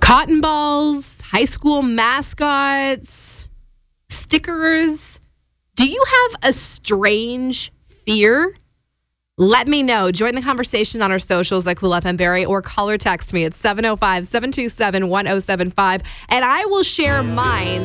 cotton balls, high school mascots, stickers. Do you have a strange fear? Let me know. Join the conversation on our socials at Cool FM Barrie or call or text me at 705-727-1075 and I will share mine.